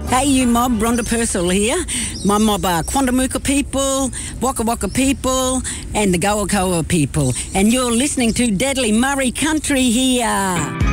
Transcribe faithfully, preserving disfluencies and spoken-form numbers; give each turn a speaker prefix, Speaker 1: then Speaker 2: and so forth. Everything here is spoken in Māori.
Speaker 1: Hey, you mob, Rhonda Purcell here. My mob are Quandamuka people, Waka Waka people, and the Goa Koa people. And you're listening to Deadly Murray Country here.